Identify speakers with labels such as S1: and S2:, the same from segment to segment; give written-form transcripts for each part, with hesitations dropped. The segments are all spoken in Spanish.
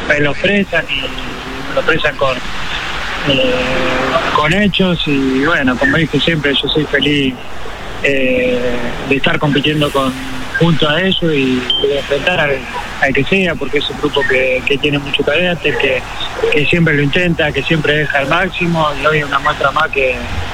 S1: me lo expresan y me lo expresan con hechos. Y bueno, como dije siempre, yo soy feliz de estar compitiendo junto a ellos y de enfrentar al que sea, porque es un grupo que tiene mucho carácter, que siempre lo intenta, que siempre deja el máximo, y hoy es una muestra más que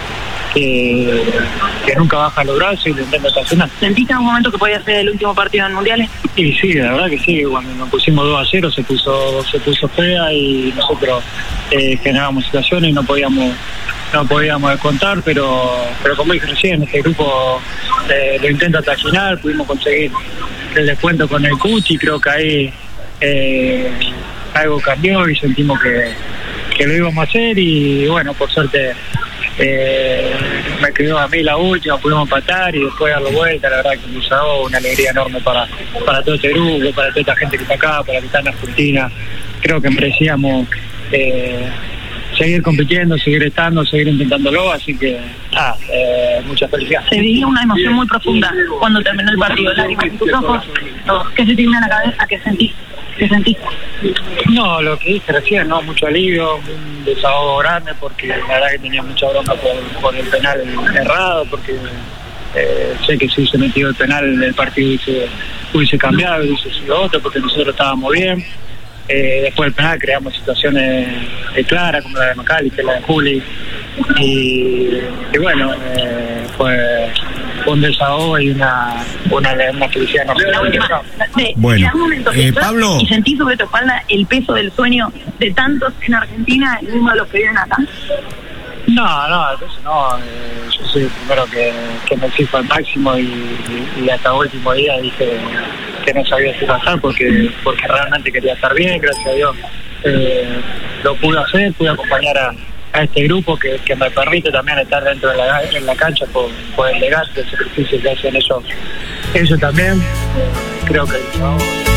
S1: nunca baja los brazos y lo intenta estacionar.
S2: ¿Sentiste en algún momento que podía ser el último partido en mundiales?
S1: Y sí, la verdad que sí, cuando nos pusimos 2-0 se puso fea y nosotros generábamos situaciones y no podíamos descontar, pero como dije recién, este grupo lo intenta hasta el final, pudimos conseguir el descuento con el Cuchi, creo que ahí algo cambió y sentimos que lo íbamos a hacer y bueno, por suerte me quedó a mí la última, pudimos empatar y después darlo vuelta. La verdad que nos dado una alegría enorme para todo este grupo, para toda esta gente que está acá, para que está en Argentina. Creo que merecíamos seguir compitiendo, seguir estando, seguir intentándolo, así que mucha felicidad.
S2: Se veía una emoción muy profunda cuando terminó el partido, lágrimas en tus ojos. ¿Qué se te viene a la cabeza? ¿Qué sentiste?
S1: No, lo que dije recién, ¿no? Mucho alivio, un desahogo grande, porque la verdad que tenía mucha bronca por el penal errado, porque sé que si hubiese metido el penal el partido hubiese cambiado, hubiese sido otro, porque nosotros estábamos bien. Después del penal creamos situaciones claras, como la de McAllister, la de Juli, y bueno, fue un desahogo y una felicidad enorme.
S3: Bueno, Pablo,
S2: ¿y sentís sobre tu espalda el peso del sueño de tantos en Argentina y mismo de los que viven acá?
S1: No, eso no. Yo soy el primero que me exijo al máximo y hasta el último día dije que no sabía si pasar porque realmente quería estar bien, gracias a Dios. Lo pude hacer, pude acompañar a este grupo que me permite también estar dentro de la cancha por el legado, el sacrificio que hacen ellos también. Creo que